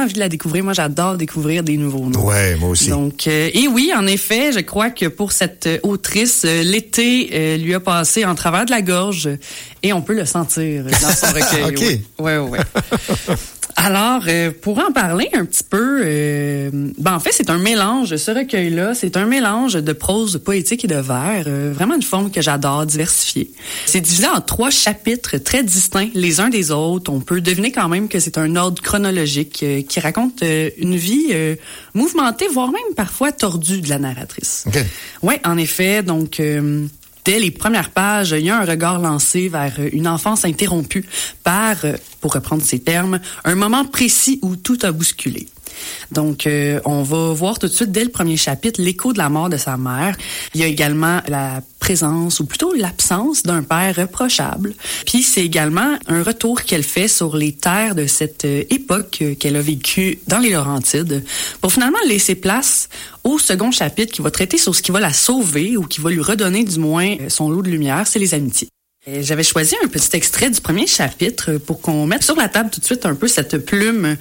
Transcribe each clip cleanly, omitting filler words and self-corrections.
envie de la découvrir. Moi, j'adore découvrir des nouveaux noms. Ouais, moi aussi. Donc, et oui, en effet, je crois que pour cette autrice, l'été lui a passé en travers de la gorge et on peut le sentir dans son recueil. OK. Ouais. Alors, pour en parler un petit peu, en fait, c'est un mélange, ce recueil-là, c'est un mélange de prose poétique et de vers, vraiment une forme que j'adore, diversifiée. C'est divisé en 3 chapitres très distincts les uns des autres. On peut deviner quand même que c'est un ordre chronologique qui raconte une vie mouvementée, voire même parfois tordue de la narratrice. OK. Ouais, en effet, donc... dès les premières pages, il y a un regard lancé vers une enfance interrompue par, pour reprendre ses termes, un moment précis où tout a bousculé. Donc, on va voir tout de suite, dès le premier chapitre, l'écho de la mort de sa mère. Il y a également la présence, ou plutôt l'absence, d'un père reprochable. Puis, c'est également un retour qu'elle fait sur les terres de cette époque qu'elle a vécue dans les Laurentides, pour finalement laisser place au second chapitre qui va traiter sur ce qui va la sauver, ou qui va lui redonner du moins son lot de lumière, c'est les amitiés. J'avais choisi un petit extrait du premier chapitre pour qu'on mette sur la table tout de suite un peu cette plume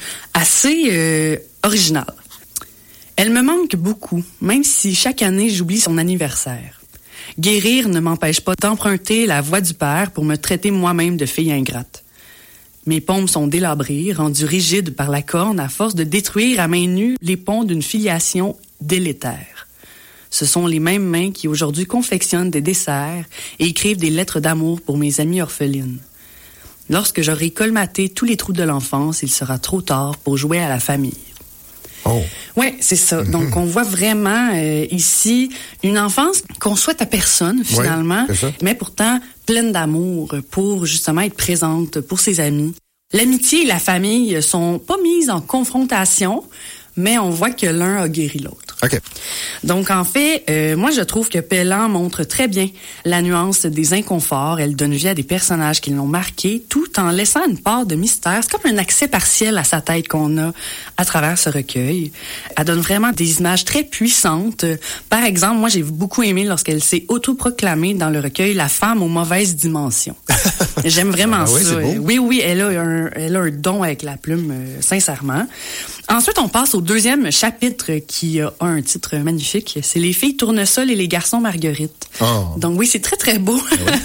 assez originale. Elle me manque beaucoup, même si chaque année j'oublie son anniversaire. Guérir ne m'empêche pas d'emprunter la voix du père pour me traiter moi-même de fille ingrate. Mes paumes sont délabrées, rendues rigides par la corne à force de détruire à main nue les ponts d'une filiation délétère. Ce sont les mêmes mains qui aujourd'hui confectionnent des desserts et écrivent des lettres d'amour pour mes amies orphelines. Lorsque j'aurai colmaté tous les trous de l'enfance, il sera trop tard pour jouer à la famille. Oh. Ouais, c'est ça. Donc, on voit vraiment ici une enfance qu'on souhaite à personne, finalement, mais pourtant pleine d'amour pour justement être présente pour ses amis. L'amitié et la famille sont pas mises en confrontation, mais on voit que l'un a guéri l'autre. OK. Donc, en fait, moi, je trouve que Pelland montre très bien la nuance des inconforts. Elle donne vie à des personnages qui l'ont marqué, tout en laissant une part de mystère. C'est comme un accès partiel à sa tête qu'on a à travers ce recueil. Elle donne vraiment des images très puissantes. Par exemple, moi, j'ai beaucoup aimé lorsqu'elle s'est autoproclamée dans le recueil la femme aux mauvaises dimensions. J'aime vraiment ça. C'est beau. Oui, elle a un don avec la plume, sincèrement. Ensuite, on passe au deuxième chapitre qui a un titre magnifique. C'est Les filles tournesol et les garçons marguerite. Oh. Donc oui, c'est très, très beau.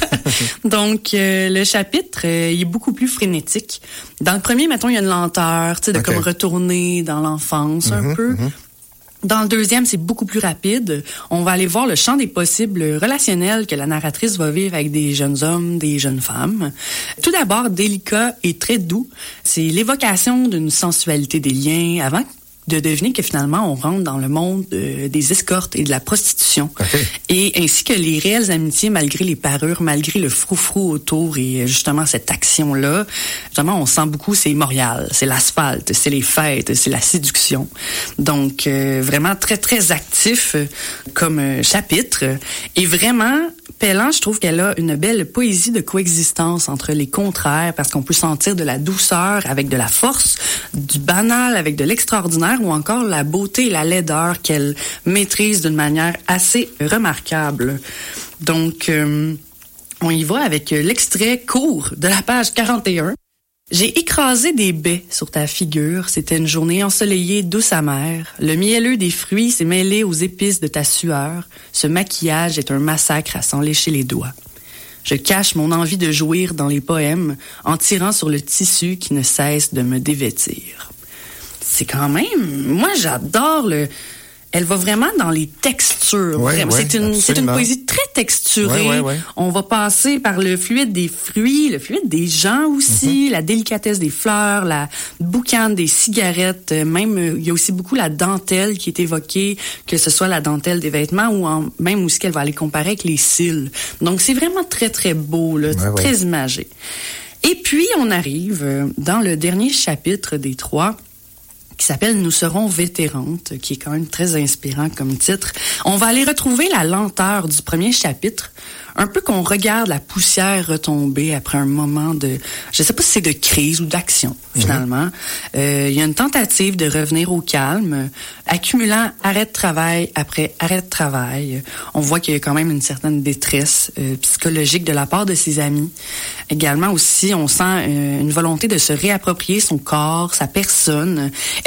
Donc, le chapitre, il est beaucoup plus frénétique. Dans le premier, mettons, il y a une lenteur, tu sais, de comme retourner dans l'enfance un peu. Dans le deuxième, c'est beaucoup plus rapide. On va aller voir le champ des possibles relationnels que la narratrice va vivre avec des jeunes hommes, des jeunes femmes. Tout d'abord, délicat et très doux. C'est l'évocation d'une sensualité des liens avant de deviner que finalement, on rentre dans le monde des escortes et de la prostitution. Okay. Et ainsi que les réelles amitiés, malgré les parures, malgré le froufrou autour et justement cette action-là. Justement, on sent beaucoup, c'est Montréal, c'est l'asphalte, c'est les fêtes, c'est la séduction. Donc, vraiment très, très actif comme chapitre. Et vraiment, Pelland, je trouve qu'elle a une belle poésie de coexistence entre les contraires, parce qu'on peut sentir de la douceur avec de la force, du banal avec de l'extraordinaire, ou encore la beauté et la laideur qu'elle maîtrise d'une manière assez remarquable. Donc, on y va avec l'extrait court de la page 41. J'ai écrasé des baies sur ta figure, c'était une journée ensoleillée, douce amère. Le mielleux des fruits s'est mêlé aux épices de ta sueur. Ce maquillage est un massacre à s'en lécher les doigts. Je cache mon envie de jouir dans les poèmes en tirant sur le tissu qui ne cesse de me dévêtir. C'est quand même... Moi, j'adore le... Elle va vraiment dans les textures. Ouais, c'est une poésie très texturée. Ouais. On va passer par le fluide des fruits, le fluide des gens aussi, la délicatesse des fleurs, la boucane des cigarettes. Même, il y a aussi beaucoup la dentelle qui est évoquée, que ce soit la dentelle des vêtements ou même aussi qu'elle va aller comparer avec les cils. Donc, c'est vraiment très, très beau, là, très imagé. Et puis, on arrive dans le dernier chapitre des 3, qui s'appelle « Nous serons vétérantes », qui est quand même très inspirant comme titre. On va aller retrouver la lenteur du premier chapitre, un peu qu'on regarde la poussière retomber après un moment de... Je sais pas si c'est de crise ou d'action, finalement. Il y a une tentative de revenir au calme, accumulant arrêt de travail après arrêt de travail. On voit qu'il y a quand même une certaine détresse psychologique de la part de ses amis. Également aussi, on sent une volonté de se réapproprier son corps, sa personne.